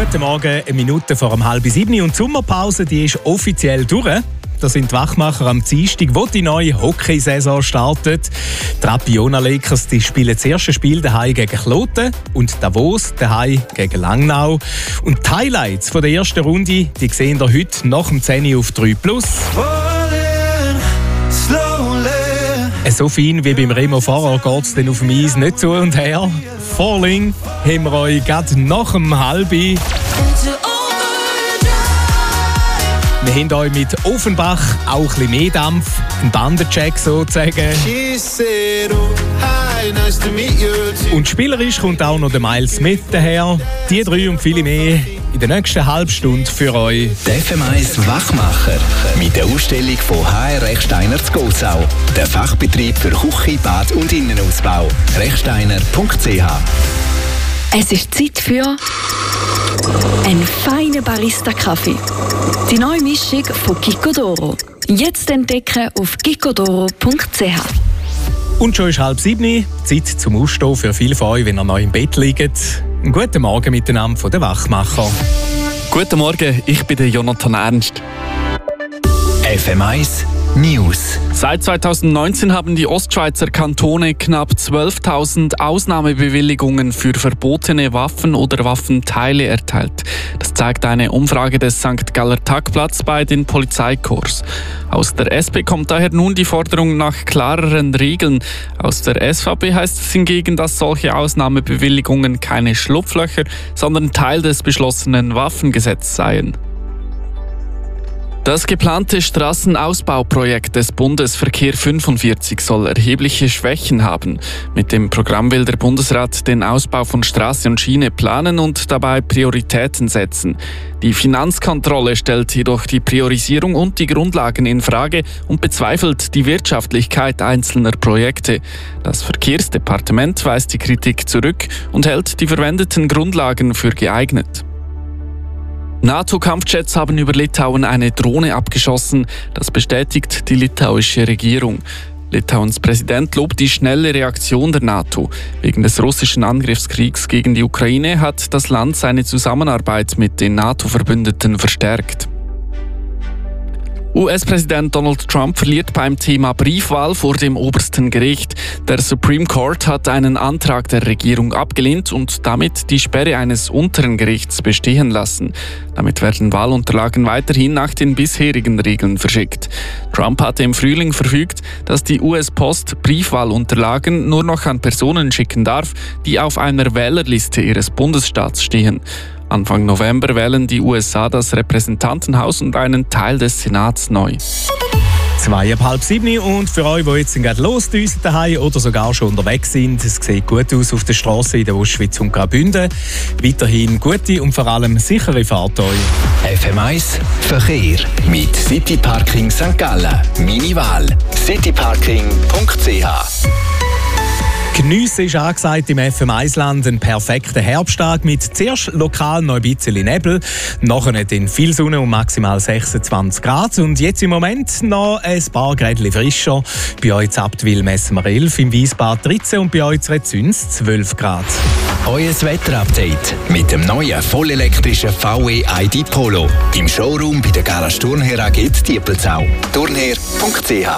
Guten Morgen, eine Minute vor 6:30 und die Sommerpause die ist offiziell durch. Da sind die Wachmacher am Dienstag, wo die neue Hockeysaison startet. Die Rapiona Lakers die spielen das erste Spiel daheim gegen Kloten und Davos daheim gegen Langnau. Und die Highlights von der ersten Runde die sehen ihr heute nach dem 10 Uhr auf 3+. So fein wie beim Remo Fahrer geht es dann auf dem Eis nicht zu und her. Falling haben wir euch gerade nach dem Halbi. Wir haben euch mit Offenbach auch ein bisschen mehr Dampf, ein Bandencheck sozusagen. Und spielerisch kommt auch noch der Miles Smith daher. Die drei und viele mehr in der nächsten Halbstunde für euch. Der FM1 Wachmacher mit der Ausstellung von HR Rechsteiner zu Gossau. Der Fachbetrieb für Küche, Bad und Innenausbau. Rechsteiner.ch. Es ist Zeit für einen feinen Barista-Kaffee. Die neue Mischung von Gicodoro. Jetzt entdecken auf gicodoro.ch. Und schon ist 6:30, Zeit zum Aufstehen für viele von euch, wenn ihr noch im Bett liegt. Einen guten Morgen miteinander von den Wachmacher. Guten Morgen, ich bin der Jonathan Ernst. FM1 News. Seit 2019 haben die Ostschweizer Kantone knapp 12.000 Ausnahmebewilligungen für verbotene Waffen oder Waffenteile erteilt. Das zeigt eine Umfrage des St. Galler Tagblatts bei den Polizeikorps. Aus der SP kommt daher nun die Forderung nach klareren Regeln. Aus der SVP heißt es hingegen, dass solche Ausnahmebewilligungen keine Schlupflöcher, sondern Teil des beschlossenen Waffengesetzes seien. Das geplante Straßenausbauprojekt des Bundesverkehr 45 soll erhebliche Schwächen haben. Mit dem Programm will der Bundesrat den Ausbau von Straße und Schiene planen und dabei Prioritäten setzen. Die Finanzkontrolle stellt jedoch die Priorisierung und die Grundlagen in Frage und bezweifelt die Wirtschaftlichkeit einzelner Projekte. Das Verkehrsdepartement weist die Kritik zurück und hält die verwendeten Grundlagen für geeignet. NATO-Kampfjets haben über Litauen eine Drohne abgeschossen. Das bestätigt die litauische Regierung. Litauens Präsident lobt die schnelle Reaktion der NATO. Wegen des russischen Angriffskriegs gegen die Ukraine hat das Land seine Zusammenarbeit mit den NATO-Verbündeten verstärkt. US-Präsident Donald Trump verliert beim Thema Briefwahl vor dem obersten Gericht. Der Supreme Court hat einen Antrag der Regierung abgelehnt und damit die Sperre eines unteren Gerichts bestehen lassen. Damit werden Wahlunterlagen weiterhin nach den bisherigen Regeln verschickt. Trump hatte im Frühling verfügt, dass die US-Post Briefwahlunterlagen nur noch an Personen schicken darf, die auf einer Wählerliste ihres Bundesstaats stehen. Anfang November wählen die USA das Repräsentantenhaus und einen Teil des Senats neu. 6:30 und für euch, die jetzt gerade losdüsen daheim oder sogar schon unterwegs sind, es sieht gut aus auf der Straße in der Ostschweiz und Graubünden. Weiterhin gute und vor allem sichere Fahrt euch. FM1 Verkehr mit City Parking St. Gallen. Meine Wahl cityparking.ch. Geniessen ist angesagt im FM1-Land ein perfekter Herbsttag mit zuerst lokal noch ein bisschen Nebel, nachher dann viel Sonne und maximal 26 Grad. Und jetzt im Moment noch ein paar Grad frischer. Bei euch in Abtwil messen wir 11, im Wiesbad 13 und bei euch in Rezüns 12 Grad. Euer Wetterupdate mit dem neuen vollelektrischen VW ID Polo. Im Showroom bei der Garage Turnher AG Diepelsau. Turnher.ch.